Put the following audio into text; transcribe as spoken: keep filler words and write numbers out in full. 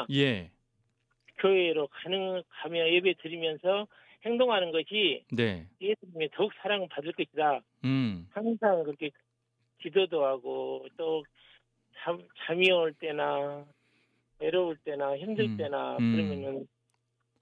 아니라 예. 교회로 가는 가며 예배 드리면서 행동하는 것이 네. 예수님의 더욱 사랑을 받을 것이다. 음. 항상 그렇게 기도도 하고 또 잠, 잠이 올 때나 외로울 때나 힘들 음. 때나 음. 그러면은